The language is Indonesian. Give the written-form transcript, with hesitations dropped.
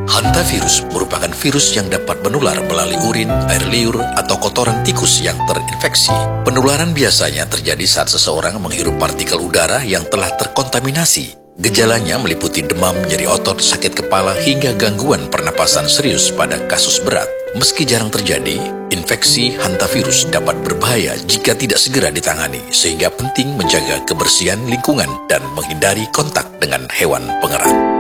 Hantavirus merupakan virus yang dapat menular melalui urin, air liur, atau kotoran tikus yang terinfeksi. Penularan biasanya terjadi saat seseorang menghirup partikel udara yang telah terkontaminasi. Gejalanya meliputi demam, nyeri otot, sakit kepala, hingga gangguan pernapasan serius pada kasus berat. Meski jarang terjadi, infeksi hantavirus dapat berbahaya jika tidak segera ditangani, sehingga penting menjaga kebersihan lingkungan dan menghindari kontak dengan hewan pengerat.